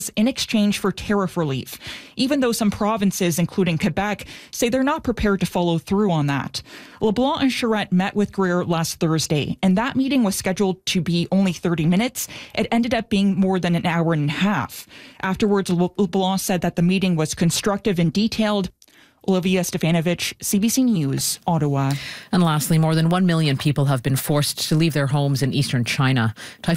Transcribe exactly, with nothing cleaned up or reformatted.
in exchange for tariff relief, even though some provinces, including Quebec, say they're not prepared to follow through on that. LeBlanc and Charette met with Grier last Thursday, and that meeting was scheduled to be only thirty minutes. It ended up being more than an hour and a half. Afterwards, LeBlanc said that the meeting was constructive and detailed. Olivia Stefanovich, C B C News, Ottawa. And lastly, more than one million people have been forced to leave their homes in eastern China. Typhoon